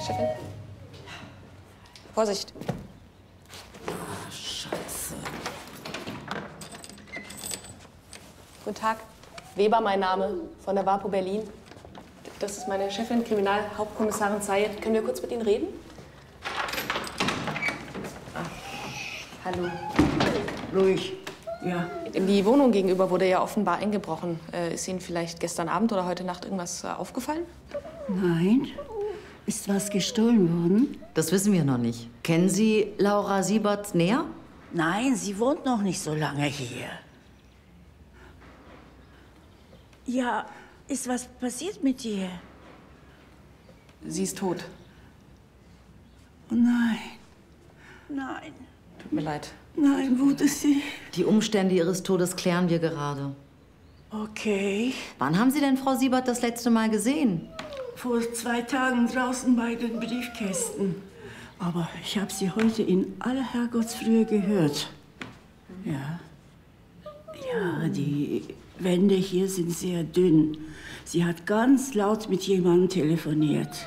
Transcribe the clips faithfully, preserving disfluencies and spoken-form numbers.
Chefin. Vorsicht. Ach, Scheiße. Guten Tag. Weber, mein Name, von der WAPO Berlin. Das ist meine Chefin, Kriminalhauptkommissarin Zayed. Können wir kurz mit Ihnen reden? Ach, hallo. Ruhig. Ja. In die Wohnung gegenüber wurde ja offenbar eingebrochen. Äh, ist Ihnen vielleicht gestern Abend oder heute Nacht irgendwas äh, aufgefallen? Nein. Ist was gestohlen worden? Das wissen wir noch nicht. Kennen Sie Laura Siebert näher? Nein, sie wohnt noch nicht so lange hier. Ja, ist was passiert mit ihr? Sie ist tot. Oh nein. Nein. Tut mir leid. Nein, wo ist sie? Die Umstände Ihres Todes klären wir gerade. Okay. Wann haben Sie denn Frau Siebert das letzte Mal gesehen? Vor zwei Tagen draußen bei den Briefkästen. Aber ich habe sie heute in aller Herrgottsfrühe gehört. Ja. Ja, die Wände hier sind sehr dünn. Sie hat ganz laut mit jemandem telefoniert.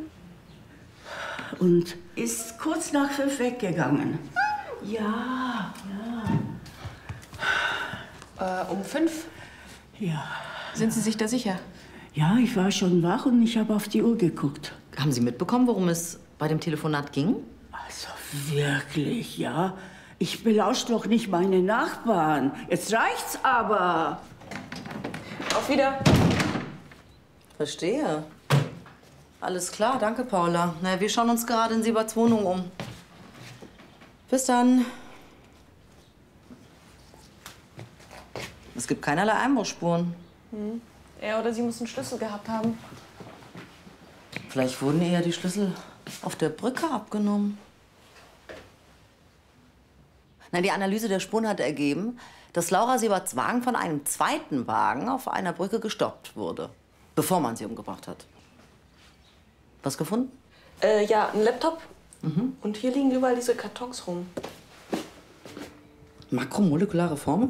Und ist kurz nach fünf weggegangen. Ja, ja. Äh, um fünf? Ja. Sind Sie sich da sicher? Ja, ich war schon wach und ich habe auf die Uhr geguckt. Haben Sie mitbekommen, worum es bei dem Telefonat ging? Also wirklich, ja. Ich belausche doch nicht meine Nachbarn. Jetzt reicht's aber. Auf Wieder. Verstehe. Alles klar, danke, Paula. Na, wir schauen uns gerade in Sieberts Wohnung um. Bis dann. Es gibt keinerlei Einbruchsspuren. Hm. Er oder sie muss einen Schlüssel gehabt haben. Vielleicht wurden ihr ja die Schlüssel auf der Brücke abgenommen. Na, die Analyse der Spuren hat ergeben, dass Laura Sieberts Wagen von einem zweiten Wagen auf einer Brücke gestoppt wurde, bevor man sie umgebracht hat. Was gefunden? Äh, ja, ein Laptop. Mhm. Und hier liegen überall diese Kartons rum. Makromolekulare Formen?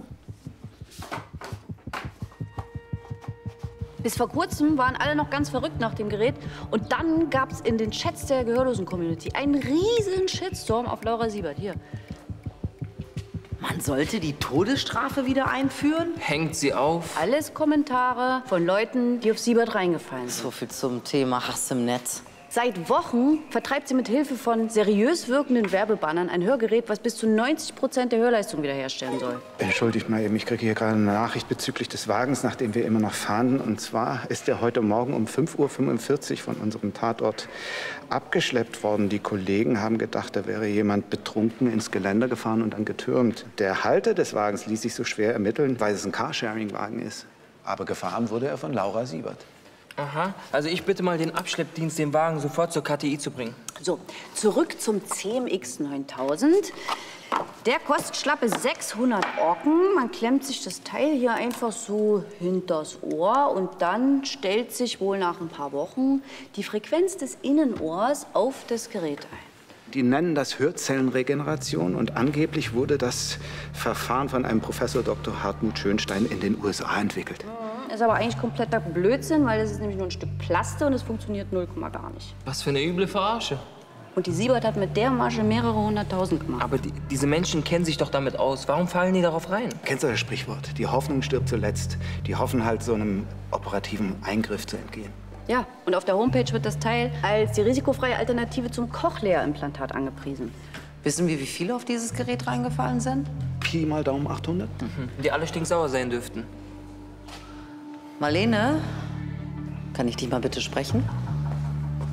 Bis vor kurzem waren alle noch ganz verrückt nach dem Gerät. Und dann gab es in den Chats der Gehörlosen-Community einen riesen Shitstorm auf Laura Siebert. Hier. Man sollte die Todesstrafe wieder einführen? Hängt sie auf? Alles Kommentare von Leuten, die auf Siebert reingefallen sind. So viel zum Thema Hass im Netz. Seit Wochen vertreibt sie mit Hilfe von seriös wirkenden Werbebannern ein Hörgerät, was bis zu neunzig Prozent der Hörleistung wiederherstellen soll. Entschuldigt mal eben, ich kriege hier gerade eine Nachricht bezüglich des Wagens, nach dem wir immer noch fahnden. Und zwar ist er heute Morgen um fünf Uhr fünfundvierzig von unserem Tatort abgeschleppt worden. Die Kollegen haben gedacht, da wäre jemand betrunken ins Geländer gefahren und dann getürmt. Der Halter des Wagens ließ sich so schwer ermitteln, weil es ein Carsharing-Wagen ist. Aber gefahren wurde er von Laura Siebert. Aha. Also ich bitte mal den Abschleppdienst, den Wagen sofort zur K T I zu bringen. So, zurück zum C M X neuntausend. Der kostet schlappe sechshundert Orken. Man klemmt sich das Teil hier einfach so hinters Ohr und dann stellt sich wohl nach ein paar Wochen die Frequenz des Innenohrs auf das Gerät ein. Die nennen das Hörzellenregeneration und angeblich wurde das Verfahren von einem Professor Doktor Hartmut Schönstein in den U S A entwickelt. Ist aber eigentlich kompletter Blödsinn, weil das ist nämlich nur ein Stück Plaste und es funktioniert null Komma gar nicht. Was für eine üble Verarsche. Und die Siebert hat mit der Masche mehrere hunderttausend gemacht. Aber die, diese Menschen kennen sich doch damit aus. Warum fallen die darauf rein? Kennst du das Sprichwort? Die Hoffnung stirbt zuletzt. Die hoffen halt, so einem operativen Eingriff zu entgehen. Ja, und auf der Homepage wird das Teil als die risikofreie Alternative zum Cochlea-Implantat angepriesen. Wissen wir, wie viele auf dieses Gerät reingefallen sind? Pi mal Daumen achthundert. Mhm. Die alle stinksauer sein dürften. Marlene, kann ich dich mal bitte sprechen?